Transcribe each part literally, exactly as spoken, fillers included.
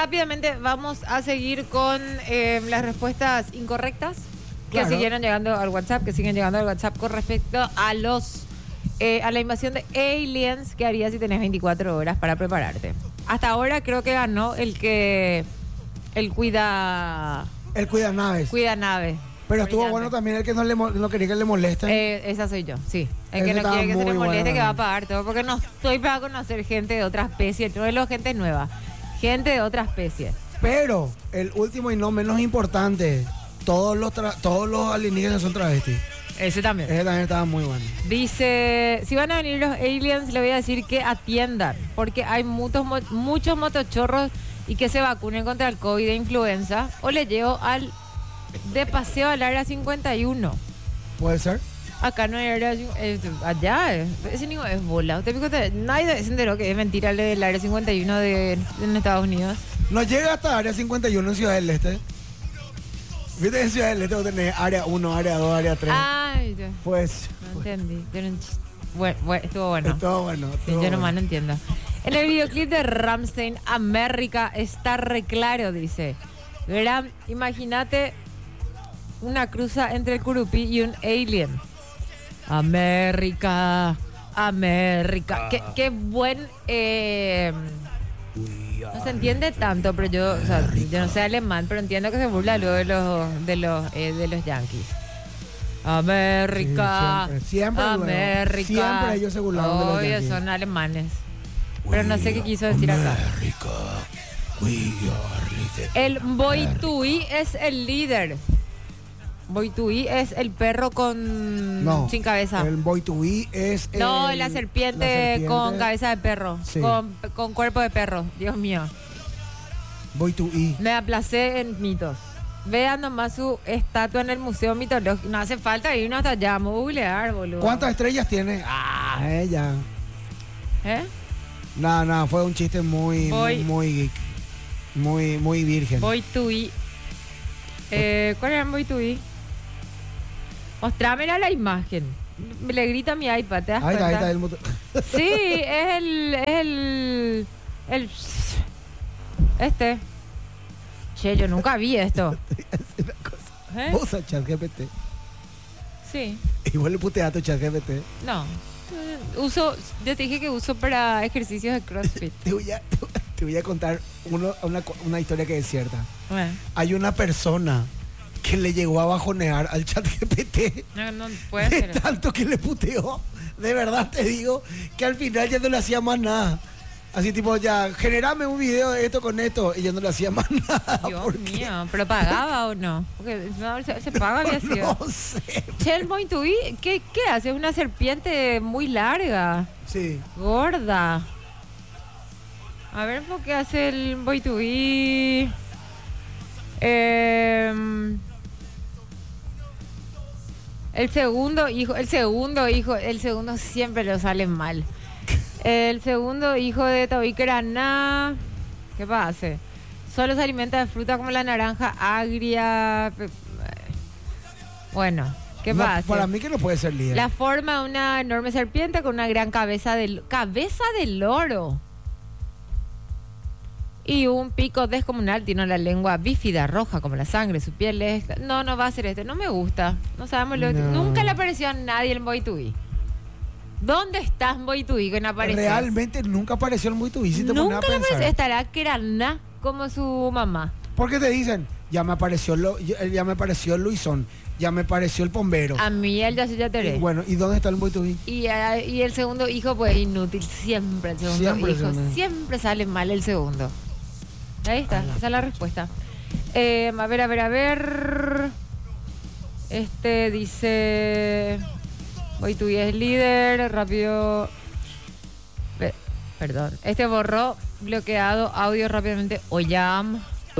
rápidamente vamos a seguir con eh, las respuestas incorrectas que Claro. siguieron llegando al WhatsApp, que siguen llegando al WhatsApp con respecto a los eh, a la invasión de aliens que harías si tenés veinticuatro horas para prepararte. Hasta ahora creo que ganó el que el cuida Él cuida naves. cuida nave. Pero estuvo Brillante. bueno también el que no, le, mo- no quería que le molesten. Eh, esa soy yo, sí. El que Ese no estaba quiere que se le muy moleste, bueno que va a también. pagar todo, porque no estoy para conocer gente de otra especie, no es lo gente nueva, gente de otra especie. Pero el último y no menos importante, todos los, tra- todos los alienígenas son travestis. Ese también. Ese también estaba muy bueno. Dice, si van a venir los aliens, le voy a decir que atiendan, porque hay muchos, mo- muchos motochorros y que se vacunen contra el COVID e influenza, o le llevo al de paseo al área cincuenta y uno. ¿Puede ser? Acá no hay área, cin- eh, allá, eh, ese niño es bola. Usted pico, usted- nadie se enteró que es mentira el del área cincuenta y uno de, en Estados Unidos. No llega hasta área cincuenta y uno en Ciudad del Este. ¿Viste que en Ciudad del Este vos tenés área uno, área dos, área tres? Ay, yo Pues, no entendí. Yo no ent- bueno, bueno, estuvo bueno. estuvo bueno. Sí, estuvo yo bueno. nomás no entiendo. En el videoclip de Rammstein, América está re claro, dice. Gran, imagínate una cruza entre el Curupí y un alien. América, América. Qué, qué buen... eh, no se entiende tanto, pero yo, o sea, yo no sé alemán, pero entiendo que se burla luego de los, de los, eh, de los yankees. América, Sí, siempre, siempre luego. América. Siempre ellos se burlaron de los Obvio, yankees. son alemanes. Pero no sé qué quiso decir acá. El Boitui es el líder. Boitui es el perro con No. sin cabeza. El Boy to Be es. No, el- la serpiente, la serpiente. con cabeza de perro. Sí. Con, con cuerpo de perro. Dios mío. Boy to E. Me aplacé en mitos. Vean nomás su estatua en el Museo Mitológico. No hace falta irnos hasta allá. Vamos a googlear, boludo. ¿Cuántas estrellas tiene? Ah, ella. ¿Eh? No, no, fue un chiste muy, Voy. muy, muy geek. Muy, muy virgen. Boitui. Eh, ¿Cuál era el Boitui? Mostrámela la imagen. Me le grita a mi iPad, ¿te das Ahí está, ahí cuenta? está el motor. Sí, es el... Es el... el este. Che, yo nunca vi esto. Una cosa. ¿Eh? Vos a ChatGPT. Sí. Igual le puteas a tu ChatGPT. No. Uso... Yo te dije que uso para ejercicios de CrossFit. Te voy a, te voy a contar uno- una, una historia que es cierta. Bueno, Hay una persona que le llegó a bajonear al ChatGPT no, no puede de ser. tanto que le puteó. De verdad te digo que al final ya no le hacía más nada. Así tipo, ya, generame un video de esto con esto. Y yo no le hacía más nada. Dios porque mío, ¿pero pagaba o no? Porque no, se, se paga, había sido. No sé. Che, el Boitui, ¿qué, ¿qué hace? Es una serpiente muy larga, Sí. gorda. A ver, ¿por qué hace el Boitui? Eh, el segundo hijo, el segundo hijo, el segundo siempre lo sale mal. El segundo hijo de Tobí Craná, ¿qué pasa? Solo se alimenta de fruta como la naranja agria. pe- Bueno, ¿qué No, pasa? para mí que no puede ser líder. La forma de una enorme serpiente con una gran cabeza de cabeza de loro. Y un pico descomunal, tiene la lengua bífida, roja como la sangre, su piel es... No, no va a ser este, no me gusta. No sabemos lo No. Nunca le apareció a nadie el Boitui. ¿Dónde estás, Boitui, que no apareció? Realmente nunca apareció el muy tubi, si te pones a Nunca le pensar. apareció. Estará Craná como su mamá. Porque te dicen, ya me apareció lo, ya, ya me apareció el Luisón, ya me apareció el Pombero. A mí él ya se ya Y teré. bueno, ¿y dónde está el muy tubi? Y, ah, y el segundo hijo, pues inútil. Siempre el segundo Siempre hijo. se me- Siempre sale mal el segundo. Ahí está, esa es la respuesta. Eh, a ver, a ver, a ver. Este dice... Hoy tú es líder, rápido... Pe- Perdón. Este borró, bloqueado, audio rápidamente. Oyam.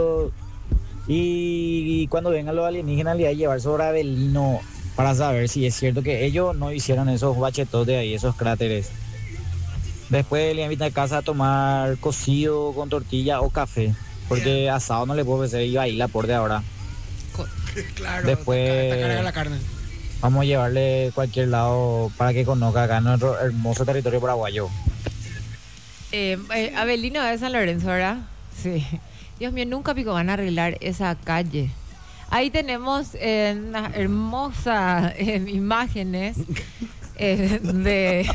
Y, y cuando vengan los alienígenas le voy a llevar sobre Abelino para saber si es cierto que ellos no hicieron esos bachetos de ahí, esos cráteres. Después le invito a casa a tomar cocido con tortilla o café, porque asado no le puedo hacer, iba a ir la por de ahora. Claro, Después- te carga la carne. Vamos a llevarle cualquier lado para que conozca acá nuestro hermoso territorio paraguayo. Eh, eh, Abelino de San Lorenzo, ¿verdad? Sí. Dios mío, nunca pico van a arreglar esa calle. Ahí tenemos eh, unas hermosas eh, imágenes eh, de...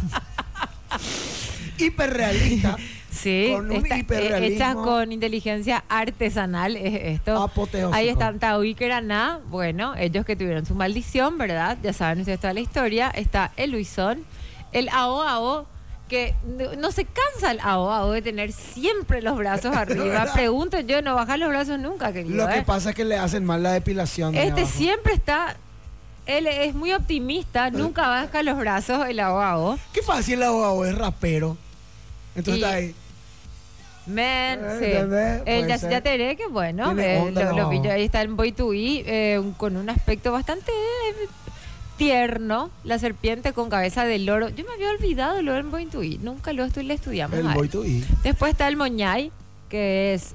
Hiperrealista. Sí, con un está, eh, hiperrealismo hechas con inteligencia artesanal, es esto. apoteósico. Ahí están Taú y Queraná, bueno, ellos que tuvieron su maldición, ¿verdad? Ya saben ustedes toda la historia. Está el Luisón, el Ao Ao, que no, no se cansa el Ao Ao de tener siempre los brazos arriba. ¿Verdad? Pregunto yo, no bajar los brazos nunca, querido. Lo que ¿eh? pasa es que le hacen mal la depilación. de Este abajo. siempre está, él es muy optimista, nunca baja los brazos el Ao Ao. Qué fácil el abogado es rapero. Entonces Y- está ahí. Men, Eh, sí. ¿entendés? El Puede ya, ser. ya te diré que bueno, Tiene eh, onda, lo, lo no. vi yo, ahí está en Boy to Be, eh, un- con un aspecto bastante eh, tierno, la serpiente con cabeza de loro. Yo me había olvidado lo del Boy to Be, nunca lo estu le estudiamos. El a él. boy to eat. Después está el Moñay, que es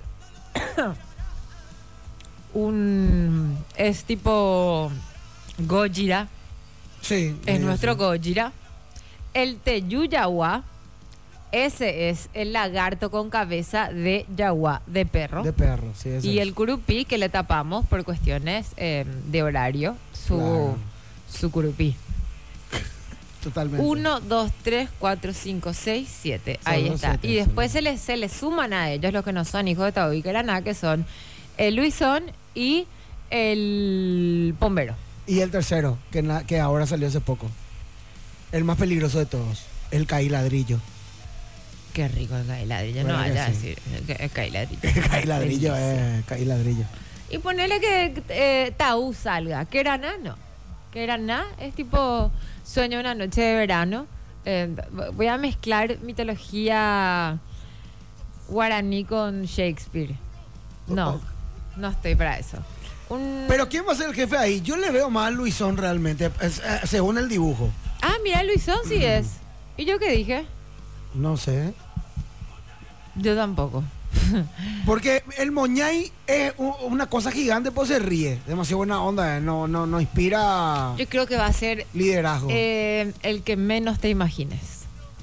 un es tipo Gojira, Sí. es sí, nuestro sí. Gojira. El Teyuyawa, ese es el lagarto con cabeza de yaguá, de perro. De perro, sí. ese Y es. el curupí, que le tapamos por cuestiones eh, de horario, su, Claro. su curupí. Totalmente. Uno, dos, tres, cuatro, cinco, seis, siete. Son Ahí los está. siete, Y después sí. se les, se les suman a ellos los que no son hijos de Taú y Queraná, que son el Luisón y el Pombero. Y el tercero, que, na- que ahora salió hace poco. El más peligroso de todos. El caí ladrillo. Qué rico el cailadrillo, no Bueno que vaya a sí. decir el cailadrillo. caí ladrillo, eh. Caí ladrillo. Y ponele que eh, Taú salga. Queraná no. Queraná es tipo sueño una noche de verano. Eh, voy a mezclar mitología guaraní con Shakespeare. No, no estoy para eso. Un... Pero ¿quién va a ser el jefe ahí? Yo le veo más a Luisón realmente, es- eh, según el dibujo. Ah, mira, Luisón sí es. ¿Y yo qué dije? No sé. Yo tampoco. Porque el Moñay es u- una cosa gigante, pues se ríe. Demasiado buena onda, eh, no, no, no inspira Yo creo que va a ser liderazgo. eh, el que menos te imagines.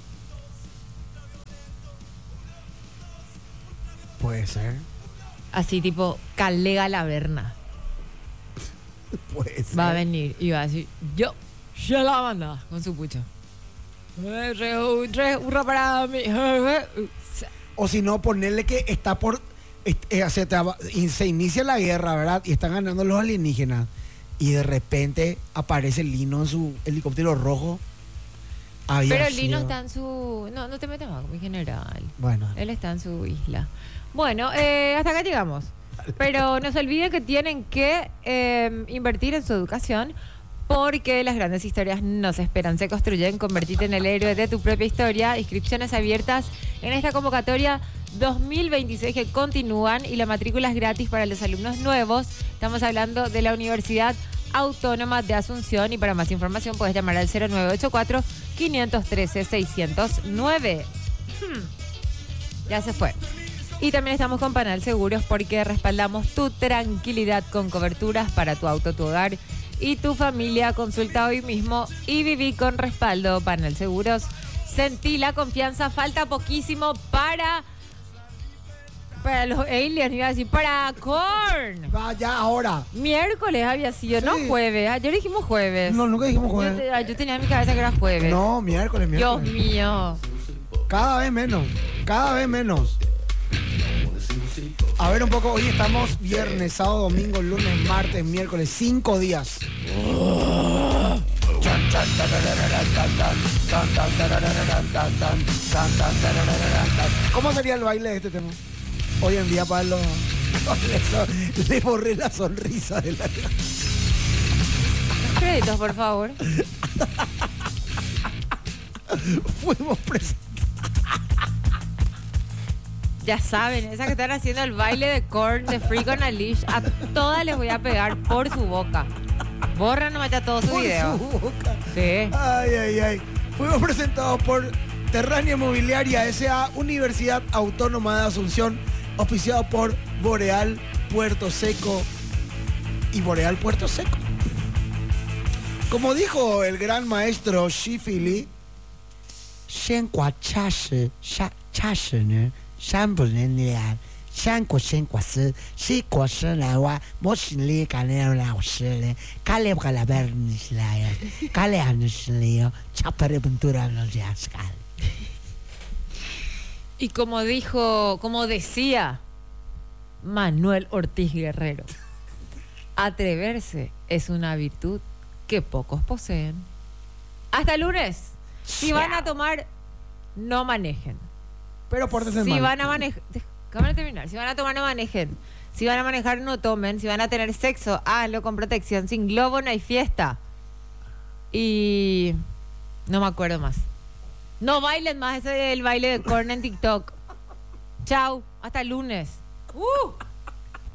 Puede ser. Así tipo Calega Laverna. Puede ser. Va a venir y va a decir, yo, ya la banda, con su pucho. Eh, re- re- hurra para mí. O si no, ponerle que está por. est- eh, se, traba- y se inicia la guerra, ¿verdad? Y están ganando los alienígenas. Y de repente aparece Lino en su helicóptero rojo. Había Pero Lino sido- está en su... No, no te metas más con mi general. Bueno, Él está en su isla. Bueno, eh, hasta acá llegamos. Pero no se olviden que tienen que eh, invertir en su educación, porque las grandes historias no se esperan, se construyen. Convertirte en el héroe de tu propia historia. Inscripciones abiertas en esta convocatoria dos mil veintiséis que continúan, y la matrícula es gratis para los alumnos nuevos. Estamos hablando de la Universidad Autónoma de Asunción, y para más información puedes llamar al cero nueve ocho cuatro, cinco uno tres, seis cero nueve. Hmm. Ya se fue. Y también estamos con Panal Seguros, porque respaldamos tu tranquilidad con coberturas para tu auto, tu hogar y tu familia. Consulta hoy mismo y viví con respaldo. Panal Seguros, sentí la confianza. Falta poquísimo para para los aliens, iba a decir, para Korn. vaya ahora. Miércoles había sido, no Sí. jueves. Ayer dijimos jueves. No, nunca dijimos Yo, jueves. te- yo tenía en mi cabeza que era jueves. No, miércoles, Dios miércoles. mío. Cada vez menos. Cada vez menos. A ver un poco, hoy estamos viernes, sábado, domingo, lunes, martes, miércoles, cinco días. ¿Cómo sería el baile de este tema? Hoy en día, Pablo, le borré la sonrisa de la... Créditos, por favor. Fuimos presentes. Ya saben, esa que están haciendo el baile de Korn de Freak on a Leash, a todas les voy a pegar por su boca. Borran nomás ya todo su Por video. su boca. Sí. Ay, ay, ay. Fuimos presentados por Terránea Inmobiliaria S A, Universidad Autónoma de Asunción, auspiciado por Boreal Puerto Seco y Boreal Puerto Seco. Como dijo el gran maestro Shifili, 山国山国是是国是来哇，莫是里干了老师嘞，干了干了别人是来呀，干了你是来哟，差不多本土人了ya是干。 Y como dijo, como decía Manuel Ortiz Guerrero, atreverse es una virtud que pocos poseen. Hasta el lunes. Si van a tomar, no manejen. Pero pórtense Si mal. van a manejar, déjame terminar. Si van a tomar, no manejen. Si van a manejar, no tomen. Si van a tener sexo, háganlo con protección. Sin globo no hay fiesta. Y no me acuerdo más. No bailen más ese el baile de corn en TikTok. Chau, hasta el lunes. Uh.